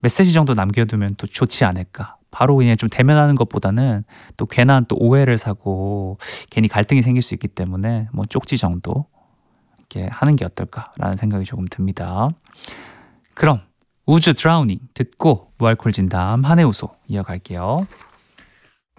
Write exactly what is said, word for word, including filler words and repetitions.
메시지 정도 남겨두면 또 좋지 않을까. 바로 그냥 좀 대면하는 것보다는 또 괜한 또 오해를 사고 괜히 갈등이 생길 수 있기 때문에 뭐 쪽지 정도 이렇게 하는 게 어떨까라는 생각이 조금 듭니다. 그럼 우주 드라우닝 듣고 무알콜 진담 한해우소 이어갈게요.